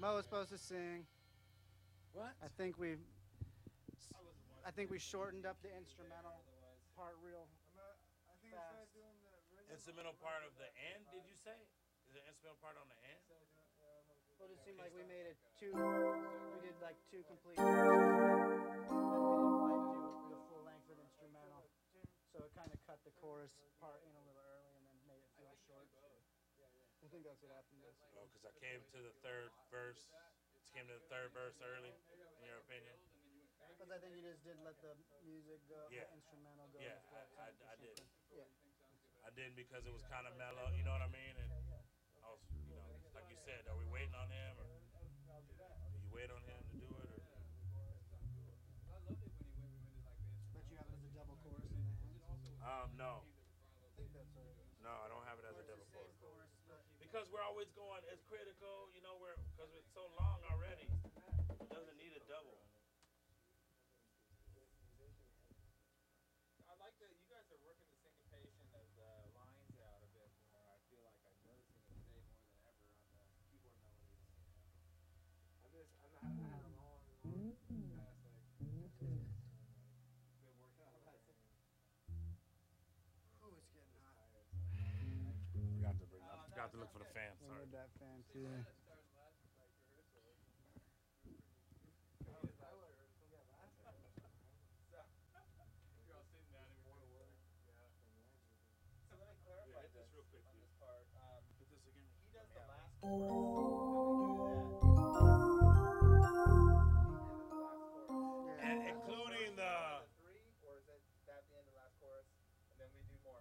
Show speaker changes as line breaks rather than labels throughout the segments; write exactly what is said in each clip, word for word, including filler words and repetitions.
Mo was supposed to sing.
What?
I think we, I think we shortened up the instrumental part real fast.
Instrumental part of the end, did you say? Is there instrumental part on the end?
Well, it seemed like we made it two. We did like two complete verses, and then we didn't quite do the full length of the instrumental, so it kind of cut the chorus part in a little early and then made it feel short. I think that's what happened. This.
Oh, because I came to the third verse. Came to the third verse early, in your opinion?
Because I think you just didn't let the music go,
yeah.
the instrumental go.
Yeah,
well
I, I, I did.
Yeah.
I didn't because it was kind of mellow, you know what I mean? And I was, you know, like you said, are we waiting on him, or do you wait on him to do it, or?
But you have it as a double chorus in the end?
Um, no.
I think that's what it is.
No, I don't have it as a double chorus. Because we're always going, it's critical, you know, we're, because it's so long already. It doesn't need a double.
I like that you guys are working the syncopation of the lines out a bit more. I feel like I'm noticing it today more than ever on the keyboard melodies. You know? I'm just, I'm not, I had a long, long past, like, been working on that.
Oh, it's getting hot.
Forgot to bring, I forgot to look for the fan,
We
sorry.
need that fan too.
So let me clarify
Yeah, hit this real quick,
on
dude.
this part. Um,
Hit this again.
he does the last chorus. Then we do that.
And including the,
Three, or is it that the end of the last chorus, and then we do more?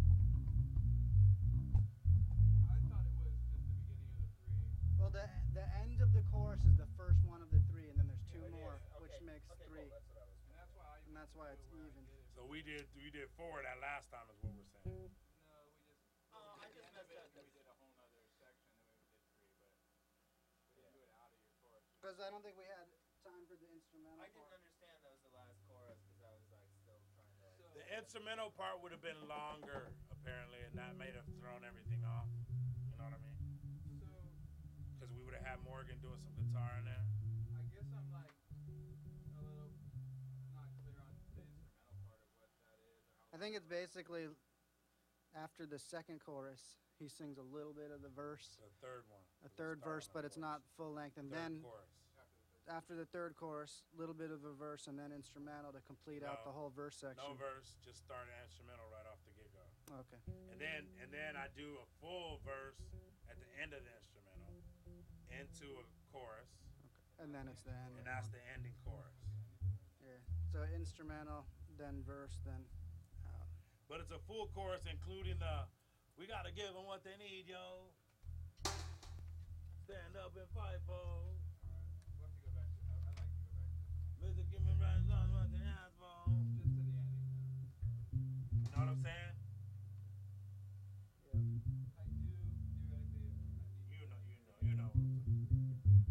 I thought it was just the beginning of the three.
Well, the the end of the chorus is the first one of the three, and then there's two
It
more,
is. Okay.
which makes
Okay,
three.
Cool. That's what I was.
And that's why I
And that's why it's even.
so we did, we did four that last time is what we're saying.
No, we just
Oh, I
we
just
did
messed
it,
up.
and we did a whole nother section, and we did three, but we didn't do it out of your chorus.
Because I don't think we had time for the instrumental
I didn't
part.
understand that was the last chorus because I was like still trying to. Like,
So,
The instrumental part would have been longer, apparently, and that may have thrown everything off. You know what I mean?
so
Because we would have had Morgan doing some guitar in there.
I guess I'm like a little not clear on the instrumental part of what that is. Or how
I think it's basically after the second chorus, he sings a little bit of the verse,
The third one.
a
The
third
start
verse,
on
but
the
it's not
chorus.
full length. And
Third
then
chorus.
after the third chorus, a little bit of a verse, and then instrumental to complete out the
No.
whole verse section.
No verse, just start an instrumental right off the get-go.
Okay.
And then and then I do a full verse at the end of the instrumental into a chorus,
Okay. And then it's the end.
and that's the ending chorus.
Yeah. So instrumental, then verse, then out.
But it's a full chorus including the, we gotta give them what they need, yo. Stand up and fight for.
Alright, we'll have to go back to. I, I'd like to go back to
Mister Give me right on what they ask for.
just to the ending.
You know what I'm saying?
Though. I do theoretically. I need.
You know, you know, you know.
I know what you're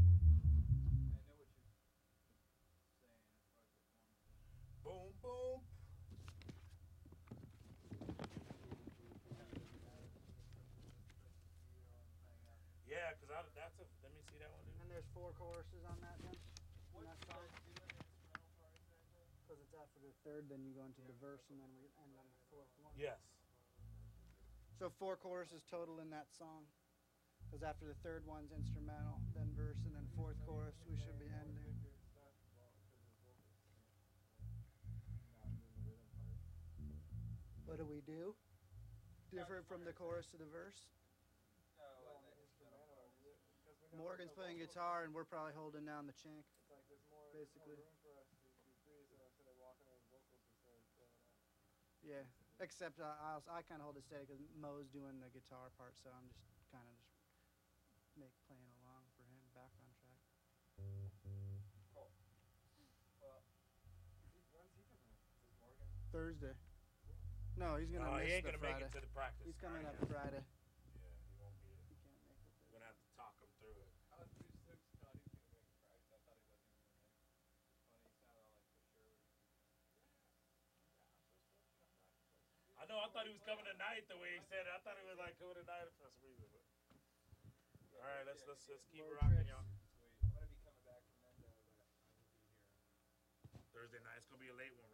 saying as far as the form.
Boom, boom. Yeah, cause I, that's a. Let me see that one, dude.
And there's four choruses on that then? On
what's
that
the
song?
doing the instrumental part exactly?
Because it's after the third, then you go into the verse, and then we end on the fourth one.
Yes.
So four choruses total in that song. Because after the third one's instrumental, then verse, and then fourth chorus, we should be ending. What do we do? Different from the chorus to the verse?
No, and the instrumental part.
Morgan's playing guitar, and we're probably holding down the chink.
It's like there's more,
Basically.
more room for us to do free, so instead of walking over vocals, we started throwing out.
Yeah. Except uh, I, also, I kind of hold it steady because Mo's doing the guitar part, so I'm just kind of just make playing along for him, background track.
Cool. Well,
When's he coming up? Is Morgan?
Thursday. No, he's gonna
No,
miss
he ain't
the
gonna
Friday.
make it to the practice.
He's coming up
Friday.
Friday.
Yeah, he won't be there.
He can't make it.
We're gonna have to talk him through it.
I was pretty stoked Scotty's gonna make it practice. I thought he wasn't gonna make it. It's funny, he sounded all like for sure.
I know. I thought he was coming tonight. The way he said it, I thought he was like coming tonight for some reason. But. All right, let's let's let's keep
Low
rocking,
tricks.
y'all.
sweet.
Thursday night. It's gonna be a late one